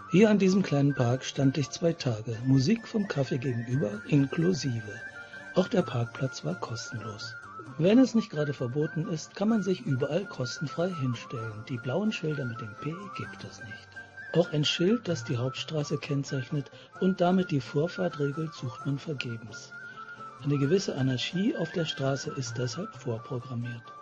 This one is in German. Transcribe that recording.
Hier an diesem kleinen Park stand ich 2 Tage, Musik vom Café gegenüber inklusive. Auch der Parkplatz war kostenlos. Wenn es nicht gerade verboten ist, kann man sich überall kostenfrei hinstellen. Die blauen Schilder mit dem P gibt es nicht. Auch ein Schild, das die Hauptstraße kennzeichnet und damit die Vorfahrt regelt, sucht man vergebens. Eine gewisse Anarchie auf der Straße ist deshalb vorprogrammiert.